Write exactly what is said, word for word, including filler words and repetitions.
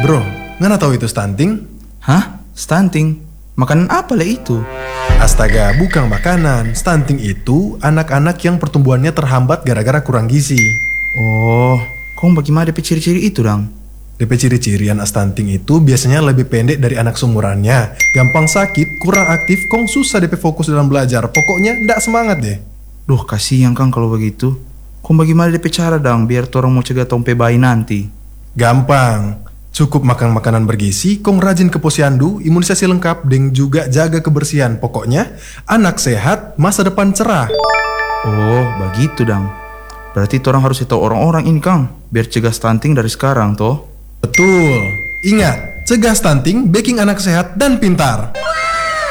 Bro, ngana tahu itu stunting? Hah? Stunting? Makanan apa lah itu? Astaga, bukan makanan. Stunting itu anak-anak yang pertumbuhannya terhambat gara-gara kurang gizi. Oh, kong bagaimana D P ciri-ciri itu dang? D P ciri-ciri anak stunting itu biasanya lebih pendek dari anak seumurannya, gampang sakit, kurang aktif, kong susah D P fokus dalam belajar. Pokoknya ndak semangat deh. Duh, kasihan Kang kalau begitu. Kong bagaimana D P cara dang biar torang mau cegah tompe bayi nanti? Gampang. Cukup makan makanan bergizi, kong rajin ke posyandu, imunisasi lengkap, dan juga jaga kebersihan. Pokoknya, anak sehat, masa depan cerah. Oh, begitu dang. Berarti torang harus tahu orang-orang ini Kang, biar cegah stunting dari sekarang toh. Betul. Ingat, cegah stunting, baking anak sehat dan pintar.